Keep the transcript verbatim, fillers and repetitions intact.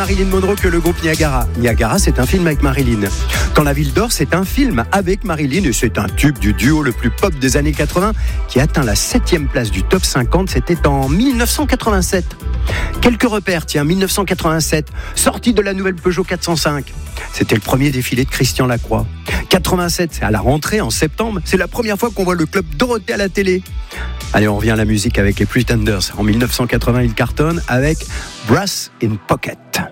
Marilyn Monroe que le groupe Niagara. Niagara, c'est un film avec Marilyn. Quand la ville dort, c'est un film avec Marilyn et c'est un tube du duo le plus pop des années quatre-vingts qui atteint la septième place du top cinquante. C'était en dix-neuf cent quatre-vingt-sept. Quelques repères, tiens, dix-neuf cent quatre-vingt-sept, sortie de la nouvelle Peugeot quatre cent cinq. C'était le premier défilé de Christian Lacroix. quatre-vingt-sept, c'est à la rentrée en septembre. C'est la première fois qu'on voit le club Dorothée à la télé. Allez, on revient à la musique avec les Pretenders. En dix-neuf cent quatre-vingts, ils cartonnent avec Brass in Pocket.